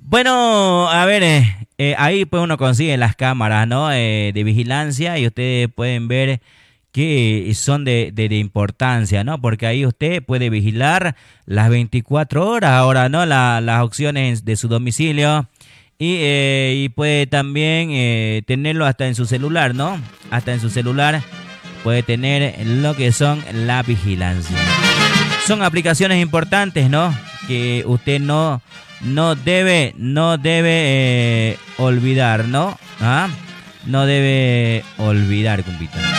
Bueno, a ver, ahí pues uno consigue las cámaras, ¿no? De vigilancia y ustedes pueden ver que son de importancia, ¿no? Porque ahí usted puede vigilar las 24 horas ahora, ¿no? Las opciones de su domicilio y puede también tenerlo hasta en su celular, ¿no? Hasta en su celular puede tener lo que son la vigilancia. Son aplicaciones importantes, ¿no? Que usted no debe olvidar, ¿no? ¿Ah? No debe olvidar, compita.